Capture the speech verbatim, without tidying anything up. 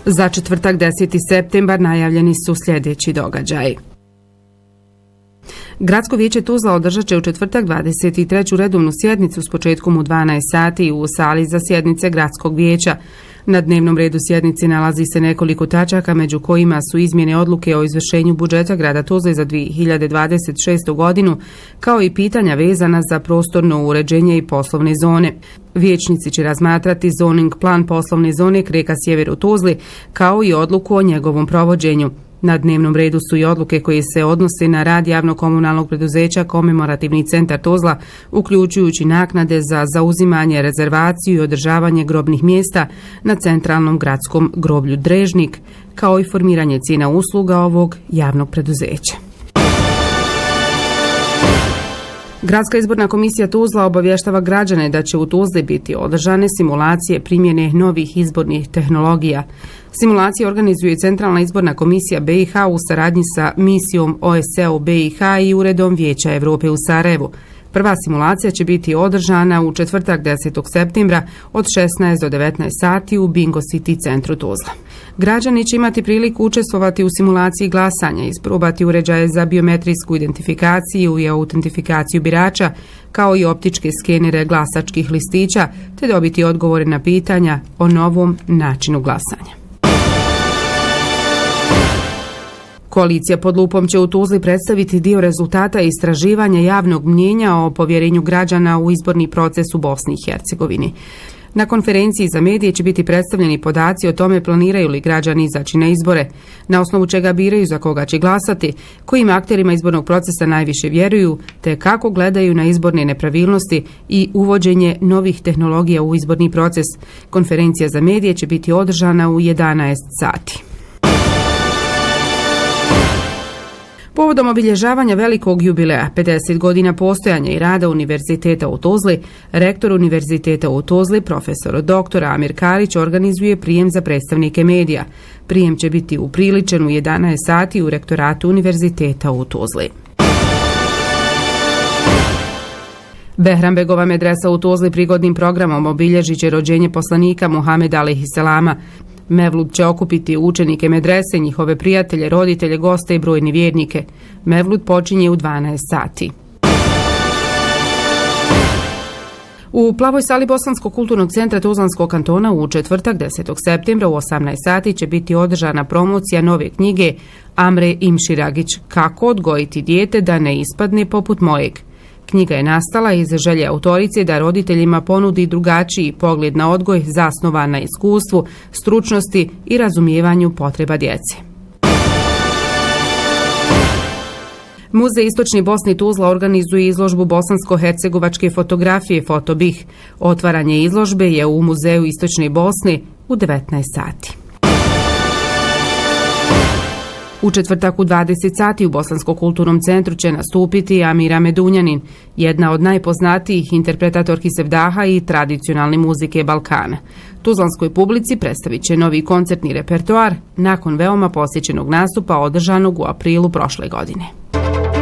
Za četvrtak deseti septembar najavljeni su sljedeći događaji. Gradsko vijeće Tuzla održat će u četvrtak dvadeset treću redovnu sjednicu s početkom u dvanaest sati u sali za sjednice Gradskog vijeća. Na dnevnom redu sjednici nalazi se nekoliko tačaka, među kojima su izmjene odluke o izvršenju budžeta grada Tuzle za dvije hiljade dvadeset šestu godinu, kao i pitanja vezana za prostorno uređenje i poslovne zone. Vijećnici će razmatrati zoning plan poslovne zone Kreka Sjever u Tuzli, kao i odluku o njegovom provođenju. Na dnevnom redu su i odluke koje se odnose na rad javno-komunalnog preduzeća Komemorativni centar Tuzla, uključujući naknade za zauzimanje, rezervaciju i održavanje grobnih mjesta na centralnom gradskom groblju Drežnik, kao i formiranje cijena usluga ovog javnog preduzeća. Gradska izborna komisija Tuzla obavještava građane da će u Tuzli biti održane simulacije primjene novih izbornih tehnologija. Simulacije organizuje Centralna izborna komisija B i H u saradnji sa misijom O S C E u B i H i Uredom Vijeća Europe u Sarajevu. Prva simulacija će biti održana u četvrtak desetog septembra od šesnaest do devetnaest sati u Bingo City centru Tuzla. Građani će imati priliku učestvovati u simulaciji glasanja, isprobati uređaje za biometrijsku identifikaciju i autentifikaciju birača, kao i optičke skenere glasačkih listića, te dobiti odgovore na pitanja o novom načinu glasanja. Koalicija pod lupom će u Tuzli predstaviti dio rezultata istraživanja javnog mnijenja o povjerenju građana u izborni proces u Bosni i Hercegovini. Na konferenciji za medije će biti predstavljeni podaci o tome planiraju li građani izaći na izbore, na osnovu čega biraju za koga će glasati, kojim akterima izbornog procesa najviše vjeruju, te kako gledaju na izborne nepravilnosti i uvođenje novih tehnologija u izborni proces. Konferencija za medije će biti održana u jedanaest sati. Povodom obilježavanja velikog jubileja, pedeset godina postojanja i rada Univerziteta u Tuzli, rektor Univerziteta u Tuzli, profesor doktor Amir Karić, organizuje prijem za predstavnike medija. Prijem će biti upriličen u jedanaest sati u rektoratu Univerziteta u Tuzli. Behranbegova medresa u Tuzli prigodnim programom obilježit će rođenje poslanika Muhameda alejhiselama. Mevlud će okupiti učenike medrese, njihove prijatelje, roditelje, goste i brojni vjernike. Mevlud počinje u dvanaest sati. U plavoj sali Bosanskog kulturnog centra Tuzlanskog kantona u četvrtak desetog septembra u osamnaest sati će biti održana promocija nove knjige Amre Imširagić Kako odgojiti dijete da ne ispadne poput mojeg. Knjiga je nastala iz želje autorice da roditeljima ponudi drugačiji pogled na odgoj zasnovan na iskustvu, stručnosti i razumijevanju potreba djece. Muzej Istočni Bosni Tuzla organizuje izložbu bosansko-hercegovačke fotografije Fotobih. Otvaranje izložbe je u Muzeju Istočne Bosne u devetnaest sati. U četvrtak u dvadeset sati u Bosanskom kulturnom centru će nastupiti Amira Medunjanin, jedna od najpoznatijih interpretatorki sevdaha i tradicionalne muzike Balkana. Tuzlanskoj publici predstavit će novi koncertni repertoar nakon veoma posjećenog nastupa održanog u aprilu prošle godine.